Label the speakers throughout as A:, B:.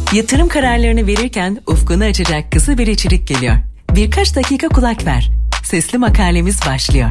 A: Yatırım kararlarını verirken ufkunu açacak kısa bir içerik geliyor. Birkaç dakika kulak ver. Sesli makalemiz başlıyor.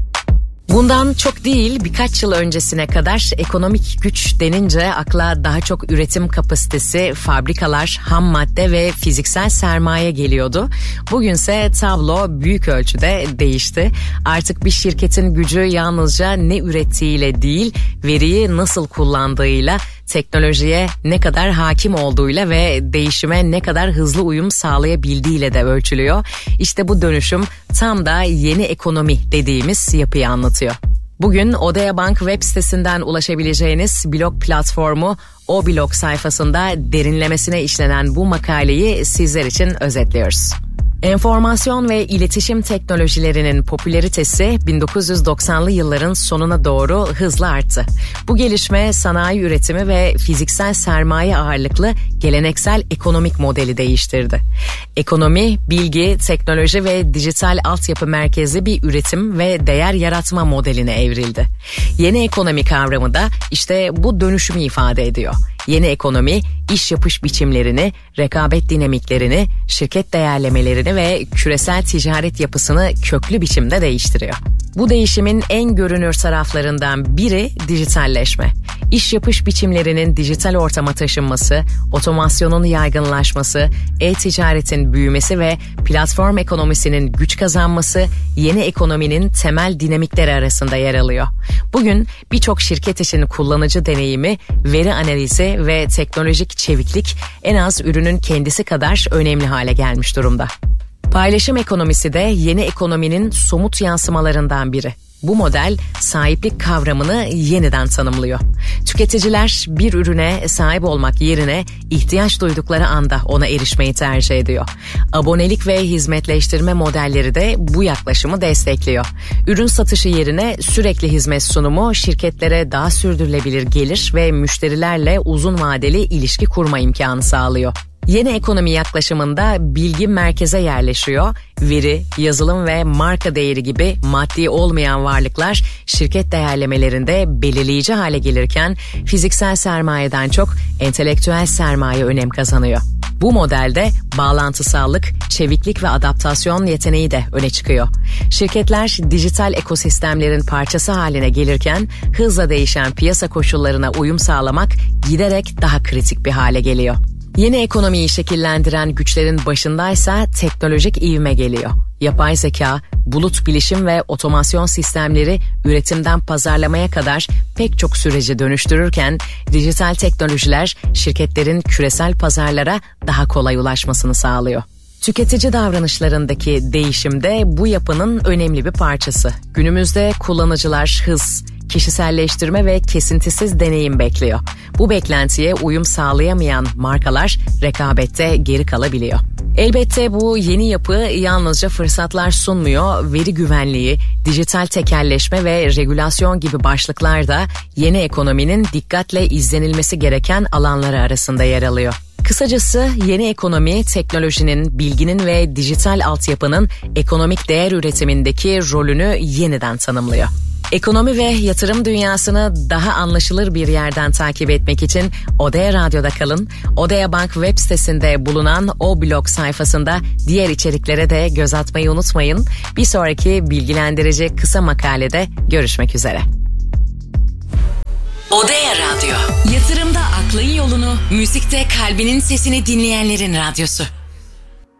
B: Bundan çok değil birkaç yıl öncesine kadar ekonomik güç denince akla daha çok üretim kapasitesi, fabrikalar, ham madde ve fiziksel sermaye geliyordu. Bugünse tablo büyük ölçüde değişti. Artık bir şirketin gücü yalnızca ne ürettiğiyle değil, veriyi nasıl kullandığıyla, teknolojiye ne kadar hakim olduğuyla ve değişime ne kadar hızlı uyum sağlayabildiğiyle de ölçülüyor. İşte bu dönüşüm tam da yeni ekonomi dediğimiz yapıyı anlatıyor. Bugün Odea Bank web sitesinden ulaşabileceğiniz blog platformu O Blog sayfasında derinlemesine işlenen bu makaleyi sizler için özetliyoruz. Enformasyon ve iletişim teknolojilerinin popülaritesi 1990'lı yılların sonuna doğru hızla arttı. Bu gelişme sanayi üretimi ve fiziksel sermaye ağırlıklı geleneksel ekonomik modeli değiştirdi. Ekonomi, bilgi, teknoloji ve dijital altyapı merkezli bir üretim ve değer yaratma modeline evrildi. Yeni ekonomi kavramı da işte bu dönüşümü ifade ediyor. Yeni ekonomi, iş yapış biçimlerini, rekabet dinamiklerini, şirket değerlemelerini ve küresel ticaret yapısını köklü biçimde değiştiriyor. Bu değişimin en görünür taraflarından biri dijitalleşme. İş yapış biçimlerinin dijital ortama taşınması, otomasyonun yaygınlaşması, e-ticaretin büyümesi ve platform ekonomisinin güç kazanması yeni ekonominin temel dinamikleri arasında yer alıyor. Bugün birçok şirket için kullanıcı deneyimi, veri analizi ve teknolojik çeviklik en az ürünün kendisi kadar önemli hale gelmiş durumda. Paylaşım ekonomisi de yeni ekonominin somut yansımalarından biri. Bu model sahiplik kavramını yeniden tanımlıyor. Tüketiciler bir ürüne sahip olmak yerine ihtiyaç duydukları anda ona erişmeyi tercih ediyor. Abonelik ve hizmetleştirme modelleri de bu yaklaşımı destekliyor. Ürün satışı yerine sürekli hizmet sunumu şirketlere daha sürdürülebilir gelir ve müşterilerle uzun vadeli ilişki kurma imkanı sağlıyor. Yeni ekonomi yaklaşımında bilgi merkeze yerleşiyor. Veri, yazılım ve marka değeri gibi maddi olmayan varlıklar şirket değerlemelerinde belirleyici hale gelirken fiziksel sermayeden çok entelektüel sermaye önem kazanıyor. Bu modelde bağlantısallık, çeviklik ve adaptasyon yeteneği de öne çıkıyor. Şirketler dijital ekosistemlerin parçası haline gelirken hızla değişen piyasa koşullarına uyum sağlamak giderek daha kritik bir hale geliyor. Yeni ekonomiyi şekillendiren güçlerin başındaysa teknolojik ivme geliyor. Yapay zeka, bulut bilişim ve otomasyon sistemleri üretimden pazarlamaya kadar pek çok süreci dönüştürürken dijital teknolojiler şirketlerin küresel pazarlara daha kolay ulaşmasını sağlıyor. Tüketici davranışlarındaki değişim de bu yapının önemli bir parçası. Günümüzde kullanıcılar hız, kişiselleştirme ve kesintisiz deneyim bekliyor. Bu beklentiye uyum sağlayamayan markalar rekabette geri kalabiliyor. Elbette bu yeni yapı yalnızca fırsatlar sunmuyor, veri güvenliği, dijital tekelleşme ve regülasyon gibi başlıklar da yeni ekonominin dikkatle izlenilmesi gereken alanları arasında yer alıyor. Kısacası yeni ekonomi teknolojinin, bilginin ve dijital altyapının ekonomik değer üretimindeki rolünü yeniden tanımlıyor. Ekonomi ve yatırım dünyasını daha anlaşılır bir yerden takip etmek için Odea Radyo'da kalın. Odea Bank web sitesinde bulunan O Blog sayfasında diğer içeriklere de göz atmayı unutmayın. Bir sonraki bilgilendirici kısa makalede görüşmek üzere.
A: Odea Radyo. Yatırımda aklın yolunu, müzikte kalbinin sesini dinleyenlerin radyosu.